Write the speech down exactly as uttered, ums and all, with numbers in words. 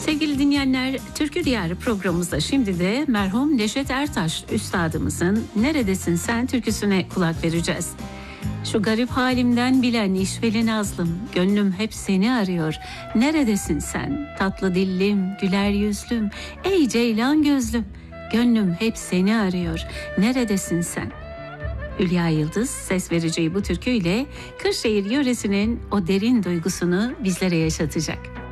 Sevgili dinleyenler, Türkü Diyarı programımızda şimdi de merhum Neşet Ertaş üstadımızın "Neredesin Sen" türküsüne kulak vereceğiz. Şu garip halimden bilen işveli nazlım, gönlüm hep seni arıyor. Neredesin sen, tatlı dillim, güler yüzlüm, ey ceylan gözlüm, gönlüm hep seni arıyor. Neredesin sen? Hülya Yıldız ses vereceği bu türküyle Kırşehir yöresinin o derin duygusunu bizlere yaşatacak.